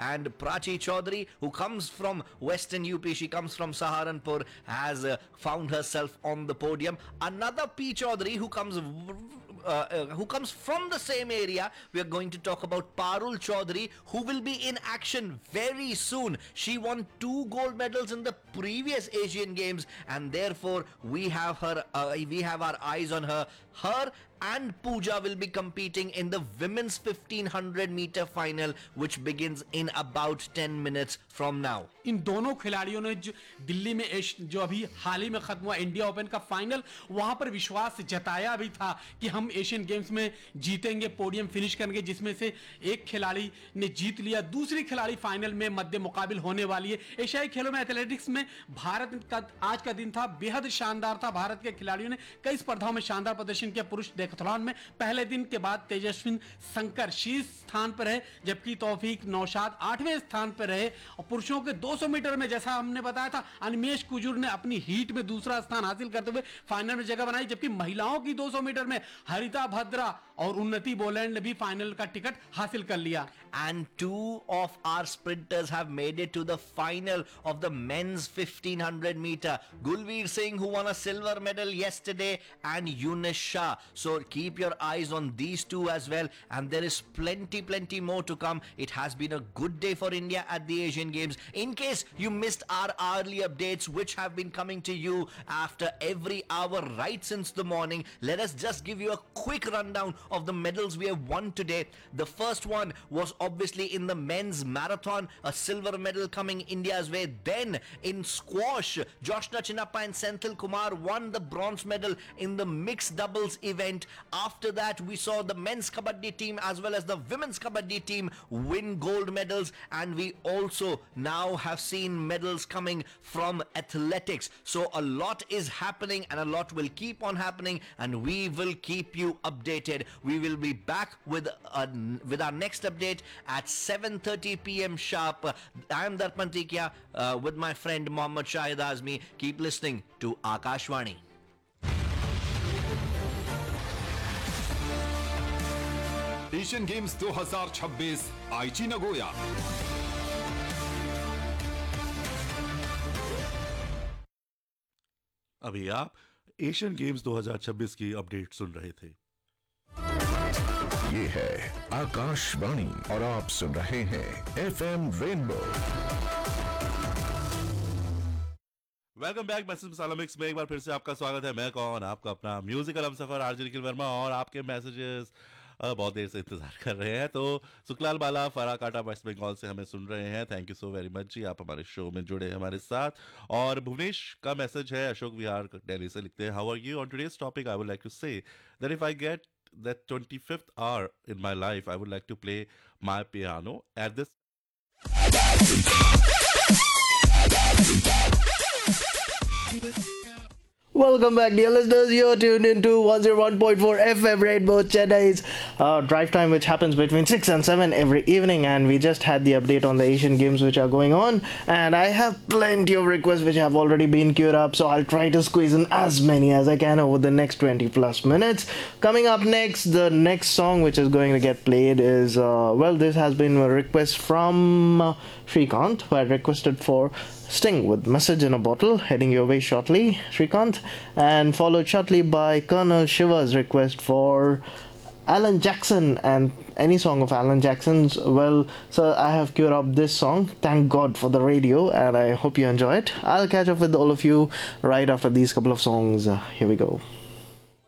and Prachi Chaudhary, who comes from Western UP, she comes from Saharanpur, has found herself on the podium. Another P Chaudhary who comes from the same area. We are going to talk about Parul Chaudhary, who will be in action very soon. She won 2 gold medals in the previous Asian Games, and therefore we have our eyes on her. Her and Pooja will be competing in the women's 1500 meter final, which begins in about 10 minutes from now. इन दोनों खिलाड़ियों ने जो दिल्ली में जो अभी हाल ही में खत्म हुआ इंडिया ओपन का फाइनल, वहां पर विश्वास जताया भी था कि हम एशियन गेम्स में जीतेंगे, पोडियम फिनिश करेंगे, जिसमें से एक खिलाड़ी ने जीत लिया, दूसरी खिलाड़ी फाइनल में मध्य मुकाबिल होने वाली है. एशियाई खेलों में एथलेटिक्स में भारत का आज का दिन था बेहद शानदार था. भारत के खिलाड़ियों ने कई स्पर्धाओं में शानदार प्रदर्शन किया. पुरुष डेकाथलॉन में पहले दिन के बाद तेजस्विन शंकर शीर्ष स्थान पर है, जबकि तौफीक नौशाद 8वें स्थान पर रहे. और पुरुषों के 200 मीटर में जैसा हमने बताया था, अनिमेश कुजूर ने अपनी हीट में दूसरा स्थान हासिल करते हुए फाइनल में जगह बनाई, जबकि महिलाओं की 200 मीटर में हरिता भद्रा और उन्नति बोलैंड ने भी फाइनल का टिकट हासिल कर लिया. And 2 of our sprinters have made it to the final of the men's 1500 meter. Gulveer Singh, who won a silver medal yesterday, and Yunus Shah. So keep your eyes on these two as well. And there is plenty more to come. It has been a good day for India at the Asian Games. In case you missed our hourly updates, which have been coming to you after every hour right since the morning, let us just give you a quick rundown of the medals we have won today. The first one was obviously in the men's marathon, a silver medal coming India's way. Then in squash, Joshna Chinnappa and Senthil Kumar won the bronze medal in the mixed doubles event. After that, we saw the men's kabaddi team as well as the women's kabaddi team win gold medals, and we also now have seen medals coming from athletics. So a lot is happening and a lot will keep on happening, and we will keep you updated. We will be back with our next update at 7:30 p.m. sharp. I am Darpan Tikia with my friend Mohammad Shahid Azmi. Keep listening to Akashvani. Asian games 2026 आईची Nagoya. अभी आप Asian games 2026 की update सुन रहे थे. ये है आकाशवाणी और आप सुन रहे हैं FM rainbow. Welcome back. Message मसाला मिक्स में एक बार फिर से आपका स्वागत है. मैं कौन, आपका अपना म्यूजिकल हमसफर आरजे निखिल वर्मा, और आपके मैसेजेस बहुत देर से इंतजार कर रहे हैं. तो सुखलाल बाला फराकाटा वेस्ट बंगाल से हमें सुन रहे हैं. Thank you so very much जी, आप हमारे शो में जुड़े हमारे साथ. और भुवनेश का मैसेज है, अशोक विहार दिल्ली से लिखते हैं, how are you? On today's topic I would like to say that if I get that 25th hour in my life, I would like to play my piano at this. Welcome back, dear listeners. You're tuned into 101.4 FM Rainbow, Chennai's drive time, which happens between 6 and 7 every evening. And we just had the update on the Asian Games, which are going on. And I have plenty of requests which have already been queued up. So I'll try to squeeze in as many as I can over the next 20 plus minutes. Coming up next, the next song which is going to get played is, this has been a request from Shrikant, who had requested for Sting with Message in a Bottle, heading your way shortly, Shrikant, and followed shortly by Colonel Shiva's request for Alan Jackson, and any song of Alan Jackson's. Well, so I have queued up this song, Thank God for the Radio, and I hope you enjoy it. I'll catch up with all of you right after these couple of songs. Here we go.